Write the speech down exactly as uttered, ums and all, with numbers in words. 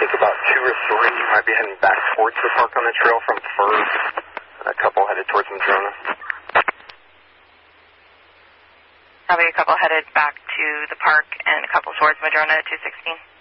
think about two or three might be heading back towards the park on the trail from Furs. A couple headed towards Madrona. Probably a couple headed back to the park and a couple towards Madrona at two sixteen.